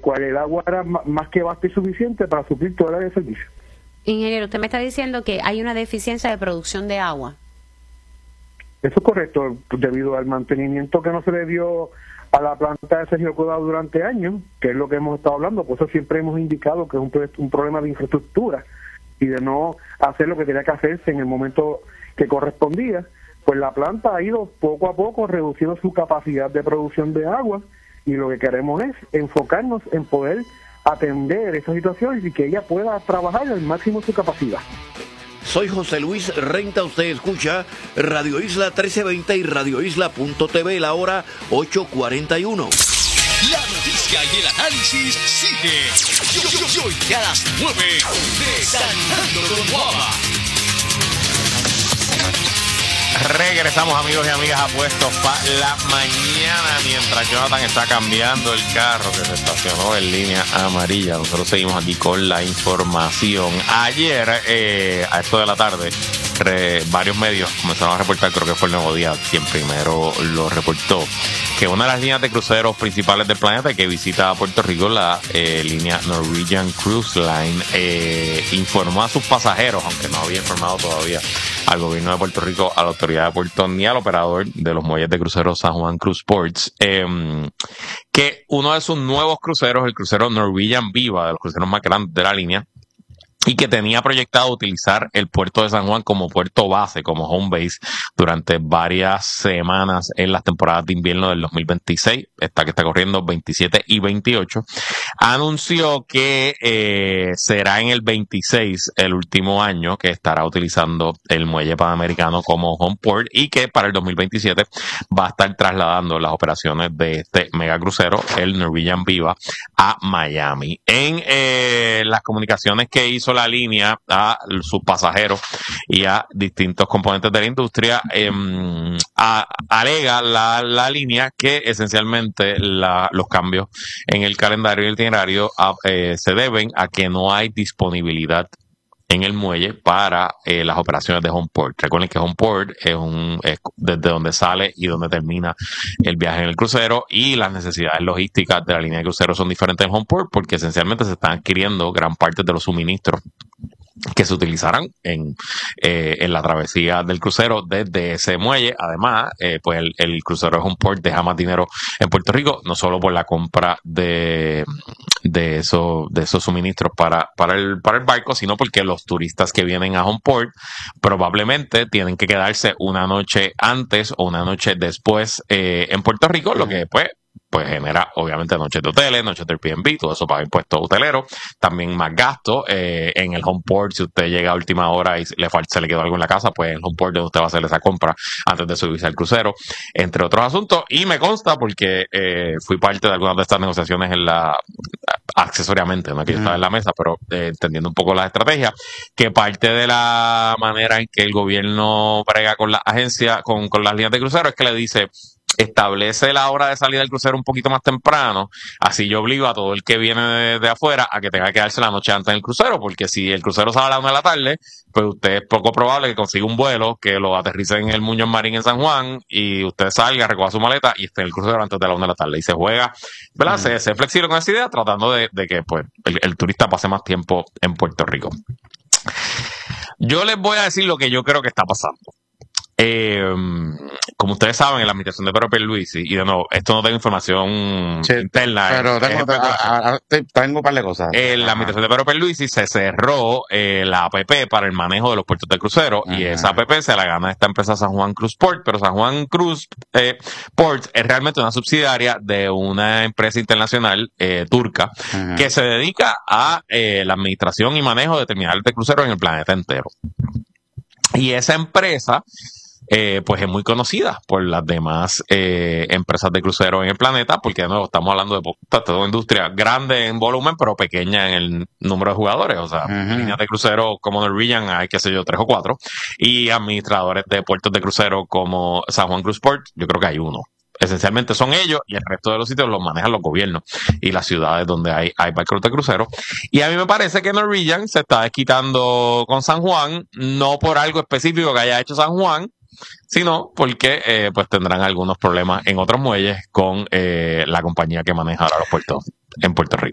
cual el agua era más que basta y suficiente para suplir toda el área de servicio. Ingeniero, usted me está diciendo que hay una deficiencia de producción de agua. Eso es correcto, debido al mantenimiento que no se le dio a la planta de Sergio Codado durante años, que es lo que hemos estado hablando. Por eso siempre hemos indicado que es un problema de infraestructura y de no hacer lo que tenía que hacerse en el momento que correspondía. Pues la planta ha ido poco a poco reduciendo su capacidad de producción de agua, y lo que queremos es enfocarnos en poder atender esas situaciones y que ella pueda trabajar al máximo de su capacidad. Soy José Luis Renta, usted escucha Radio Isla 1320 y radioisla.tv, la hora 8:41. La noticia y el análisis sigue. Hoy a las 9, Desayunando con Guava. Regresamos, amigos y amigas, a Puestos para la Mañana. Mientras Jonathan está cambiando el carro que se estacionó en línea amarilla, nosotros seguimos aquí con la información. Ayer, a esto de la tarde, varios medios comenzaron a reportar, creo que fue el Nuevo Día quien primero lo reportó, que una de las líneas de cruceros principales del planeta que visita Puerto Rico, la línea Norwegian Cruise Line, informó a sus pasajeros, aunque no había informado todavía al gobierno de Puerto Rico, a la autoridad de puerto ni al operador de los muelles de cruceros San Juan Cruise Ports, que uno de sus nuevos cruceros, el crucero Norwegian Viva, de los cruceros más grandes de la línea, y que tenía proyectado utilizar el puerto de San Juan como puerto base, como home base, durante varias semanas en las temporadas de invierno del 2026, esta que está corriendo 27 y 28, anunció que será en el 26 el último año que estará utilizando el muelle panamericano como home port, y que para el 2027 va a estar trasladando las operaciones de este megacrucero, el Norwegian Viva, a Miami. En las comunicaciones que hizo la línea a sus pasajeros y a distintos componentes de la industria, alega la línea que esencialmente los cambios en el calendario y el itinerario se deben a que no hay disponibilidad en el muelle para las operaciones de home port. Recuerden que home port es desde donde sale y donde termina el viaje en el crucero, y las necesidades logísticas de la línea de crucero son diferentes en home port porque esencialmente se están adquiriendo gran parte de los suministros que se utilizarán en la travesía del crucero desde ese muelle. Además, pues el crucero de home port deja más dinero en Puerto Rico, no solo por la compra de esos suministros para el barco, sino porque los turistas que vienen a home port probablemente tienen que quedarse una noche antes o una noche después en Puerto Rico, lo que pues genera obviamente noches de hoteles, noches de Airbnb, todo eso paga impuestos hoteleros, también más gastos en el home port. Si usted llega a última hora y se le quedó algo en la casa, pues el home port donde usted va a hacer esa compra antes de subirse al crucero, entre otros asuntos. Y me consta porque fui parte de algunas de estas negociaciones accesoriamente, no que yo estaba en la mesa, pero entendiendo un poco las estrategias, que parte de la manera en que el gobierno brega con la agencia, con las líneas de crucero, es que le dice: establece la hora de salida del crucero un poquito más temprano, así yo obligo a todo el que viene de afuera a que tenga que quedarse la noche antes del crucero, porque si el crucero sale a la 1 de la tarde, pues usted es poco probable que consiga un vuelo que lo aterrice en el Muñoz Marín en San Juan, y usted salga, recoja su maleta y esté en el crucero antes de la 1 de la tarde, y se juega, ¿verdad? Se flexible con esa idea, tratando de que pues el turista pase más tiempo en Puerto Rico. Yo les voy a decir lo que yo creo que está pasando. Como ustedes saben, en la administración de Pedro Pierluisi, y de nuevo, esto no tengo información interna, pero tengo un par de cosas. En la administración de Pedro Pierluisi se cerró la APP para el manejo de los puertos de crucero, y esa APP se la gana esta empresa San Juan Cruise Port, pero San Juan Cruise Port es realmente una subsidiaria de una empresa internacional turca que se dedica a la administración y manejo de terminales de crucero en el planeta entero. Y esa empresa pues es muy conocida por las demás empresas de crucero en el planeta, porque de nuevo estamos hablando de toda una industria grande en volumen, pero pequeña en el número de jugadores. O sea, líneas de crucero como Norwegian hay, qué sé yo, 3 o 4, y administradores de puertos de crucero como San Juan Cruise Port, yo creo que hay uno. Esencialmente son ellos, y el resto de los sitios los manejan los gobiernos y las ciudades donde hay barcos de crucero. Y a mí me parece que Norwegian se está desquitando con San Juan, no por algo específico que haya hecho San Juan, sino porque pues tendrán algunos problemas en otros muelles con la compañía que maneja ahora los puertos en Puerto Rico.